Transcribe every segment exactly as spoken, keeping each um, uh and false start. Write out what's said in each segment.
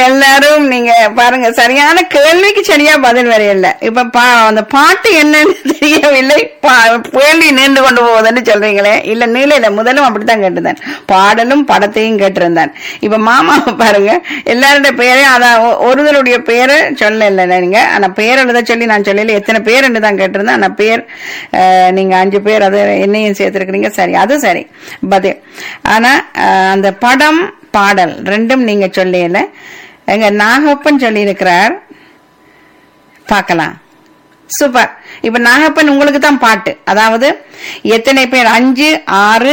எல்லாரும் நீங்க பாருங்க, சரியான கேள்விக்கு சரியா பதில் வரையில்ல. இப்ப பா அந்த பாட்டு என்னன்னு தெரியவில்லை, கேள்வி நீண்டு கொண்டு போவதுன்னு சொல்றீங்களே. இல்ல நீல முதலும் அப்படித்தான் கேட்டிருந்தேன், பாடலும் படத்தையும் கேட்டிருந்தேன். இப்ப மாமாவை பாருங்க, எல்லாருடைய பெயரையும் அதான் ஒருவருடைய பெயரை சொல்ல இல்லை நீங்க, ஆனா பேர் எழுத சொல்லி நான் சொல்லல, எத்தனை பேர் என்று தான் கேட்டிருந்தேன். ஆனா பேர் நீங்க அஞ்சு பேர் அதை என்னையும் சேர்த்திருக்கிறீங்க. சரி, அது சரி பதில். ஆனா அந்த படம் பாடல் ரெண்டும் நீங்க சொல்லல. எங்க நாகப்பன் சொல்லி இருக்கிறார், பார்க்கலாம். சூப்பர். இப்ப நாகப்பன் உங்களுக்கு தான் பாட்டு, அதாவது எத்தனை பேர், அஞ்சு ஆறு.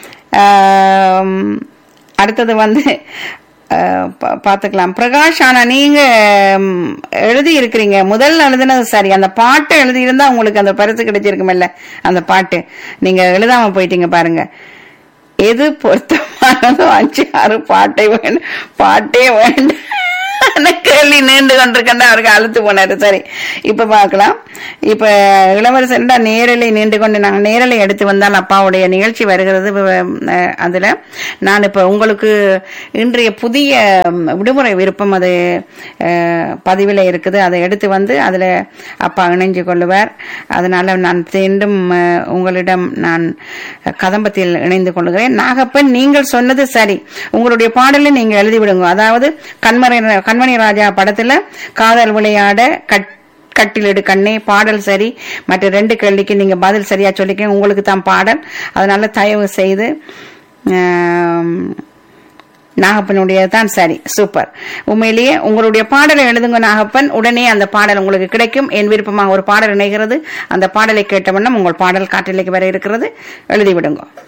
அடுத்தது வந்து பாத்துக்கலாம். பிரகாஷ், ஆனா நீங்க எழுதி இருக்கிறீங்க, முதல்ல எழுதுனது சரி, அந்த பாட்டு எழுதி இருந்தா உங்களுக்கு அந்த பரிசு கிடைச்சிருக்குமில்ல. அந்த பாட்டு நீங்க எழுதாம போயிட்டீங்க பாருங்க. எது பொருத்தமானதோ அஞ்சு ஆறு பாட்டை வேணும், பாட்டே வேண்டாம் கேள்வி நீண்டு கொண்டிருக்கா அவருக்கு அழுத்து போனாரு. சரி, இப்ப பாக்கலாம். இப்ப இளவரசன் நேரலை நீண்டு கொண்டு நாங்கள் நேரலை எடுத்து வந்தால் அப்பாவுடைய நிகழ்ச்சி வருகிறது. அதுல நான் இப்ப உங்களுக்கு இன்றைய புதிய விடுமுறை விருப்பம் அது பதிவில் இருக்குது, அதை எடுத்து வந்து அதுல அப்பா இணைஞ்சு கொள்ளுவார். அதனால நான் மீண்டும் உங்களிடம் நான் கதம்பத்தில் இணைந்து கொள்ளுகிறேன். நாகப்பன், நீங்கள் சொன்னது சரி, உங்களுடைய பாடலை நீங்க எழுதிவிடுங்க. அதாவது கண்மறை கண்மணி ராஜா படத்துல காதல் விளையாட கட் கட்டிலெடு கண்ணே பாடல் சரி. மற்ற ரெண்டு கேள்விக்கு நீங்க பதில் சரியா சொல்லிக்க, உங்களுக்கு தான் பாடல். அதனால தயவு செய்து நாகப்பனுடைய தான் சரி. சூப்பர். உண்மையிலேயே உங்களுடைய பாடலை எழுதுங்க நாகப்பன், உடனே அந்த பாடல் உங்களுக்கு கிடைக்கும். என் விருப்பமாக ஒரு பாடல் இணைகிறது, அந்த பாடலை கேட்ட வண்ணம் உங்கள் பாடல் காட்டிലേക്ക് வர இருக்கிறது, எழுதிவிடுங்க.